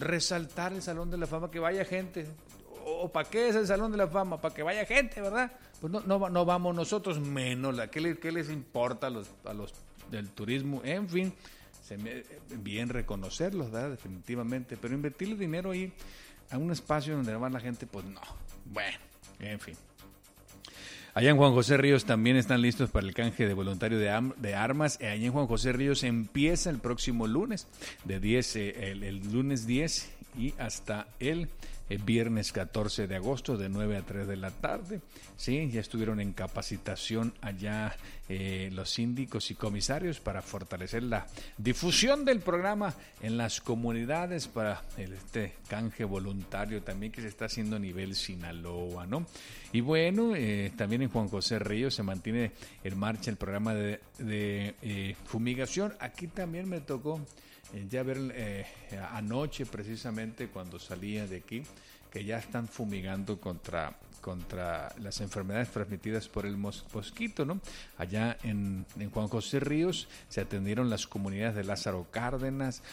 resaltar el Salón de la Fama, que vaya gente. ¿O para qué es el Salón de la Fama? Para que vaya gente, ¿verdad? Pues no vamos nosotros, menos. ¿Qué les importa a los del turismo? En fin, bien reconocerlos, ¿verdad? Definitivamente. Pero invertirle dinero ahí a un espacio donde va la gente, pues no. Bueno, en fin. Allá en Juan José Ríos también están listos para el canje de voluntario de armas. Allá en Juan José Ríos empieza el próximo lunes, el lunes 10 y hasta el viernes 14 de agosto de 9 a 3 de la tarde. Sí, ya estuvieron en capacitación allá los síndicos y comisarios para fortalecer la difusión del programa en las comunidades para este canje voluntario también que se está haciendo a nivel Sinaloa, ¿no? Y bueno, también en Juan José Ríos se mantiene en marcha el programa de fumigación. Aquí también me tocó ya ver anoche precisamente cuando salía de aquí que ya están fumigando contra las enfermedades transmitidas por el mosquito, ¿no? Allá en Juan José Ríos se atendieron las comunidades de Lázaro Cárdenas,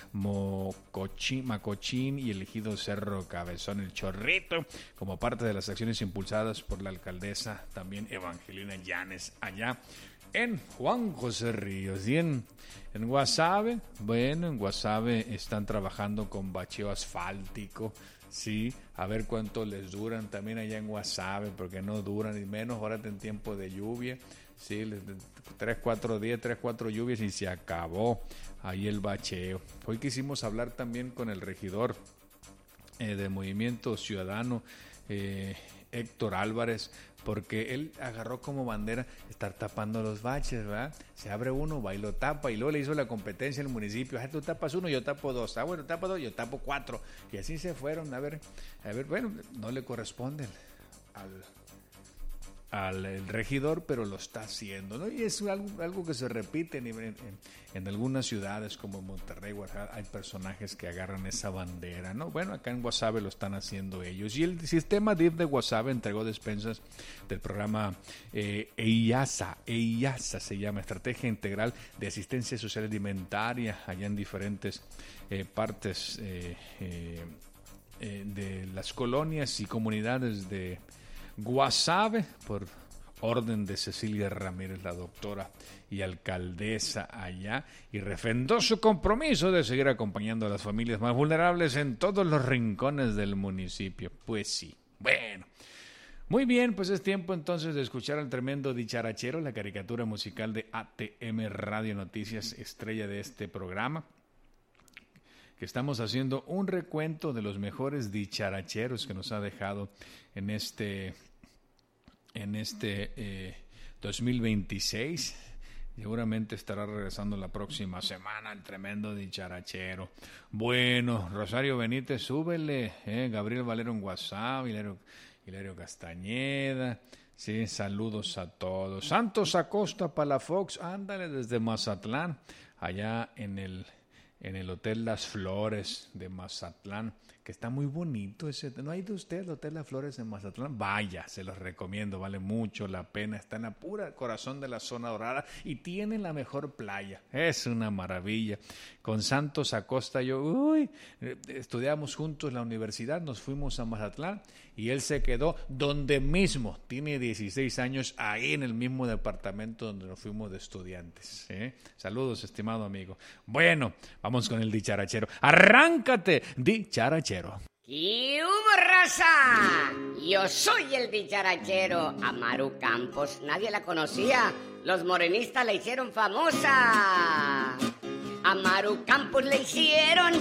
Macochín y el ejido Cerro Cabezón, El Chorrito, como parte de las acciones impulsadas por la alcaldesa también Evangelina Llanes allá en Juan José Ríos. Y en Guasave, bueno, en Guasave están trabajando con bacheo asfáltico, sí, a ver cuánto les duran también allá en Guasave, porque no duran, y menos ahora en tiempo de lluvia, sí, 3-4 días, 3-4 lluvias y se acabó ahí el bacheo. Hoy quisimos hablar también con el regidor de Movimiento Ciudadano, Héctor Álvarez, porque él agarró como bandera estar tapando los baches, ¿verdad? Se abre uno, va y lo tapa, y luego le hizo la competencia al municipio. Tú tapas uno, yo tapo dos. Bueno, tapa dos, yo tapo 4. Y así se fueron. A ver, bueno, no le corresponde al regidor, pero lo está haciendo, ¿no? Y es algo que se repite en algunas ciudades como Monterrey, Guadalajara. Hay personajes que agarran esa bandera, ¿no? Bueno, acá en Guasave lo están haciendo ellos. Y el sistema DIF de Guasave entregó despensas del programa EIASA se llama, Estrategia Integral de Asistencia Social Alimentaria, allá en diferentes partes de las colonias y comunidades de Guasave, por orden de Cecilia Ramírez, la doctora y alcaldesa allá, y refrendó su compromiso de seguir acompañando a las familias más vulnerables en todos los rincones del municipio. Pues sí, bueno. Muy bien, pues es tiempo entonces de escuchar al tremendo dicharachero, la caricatura musical de ATM Radio Noticias, estrella de este programa, que estamos haciendo un recuento de los mejores dicharacheros que nos ha dejado en este 2026. Seguramente estará regresando la próxima semana el tremendo dicharachero. Bueno, Rosario Benítez, súbele, Gabriel Valero en WhatsApp, Hilario Castañeda, sí, saludos a todos. Santos Acosta Palafox, ándale desde Mazatlán, allá en el Hotel Las Flores de Mazatlán, que está muy bonito ese. ¿No ha ido usted al Hotel Las Flores en Mazatlán? Vaya, se los recomiendo, vale mucho la pena. Está en la pura corazón de la zona dorada y tiene la mejor playa. Es una maravilla. Con Santos Acosta estudiamos juntos la universidad, nos fuimos a Mazatlán y él se quedó donde mismo. Tiene 16 años, ahí en el mismo departamento donde nos fuimos de estudiantes. Saludos, estimado amigo. Bueno, vamos con el dicharachero. ¡Arráncate, dicharachero! ¡Y hubo, raza! Yo soy el dicharachero Amaru Campos. Nadie la conocía. Los morenistas la hicieron famosa. Amaru Campos le hicieron